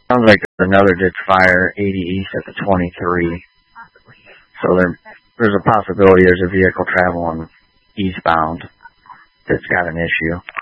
Sounds like there's another ditch fire 80 east at the 23. So there's a possibility there's a vehicle traveling eastbound that's got an issue.